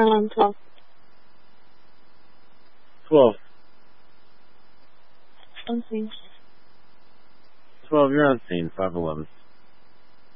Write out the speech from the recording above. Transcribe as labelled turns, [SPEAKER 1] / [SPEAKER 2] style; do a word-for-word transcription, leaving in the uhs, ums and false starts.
[SPEAKER 1] on twelve.
[SPEAKER 2] twelve.
[SPEAKER 1] On scene.
[SPEAKER 2] twelve, you're on scene. five eleven.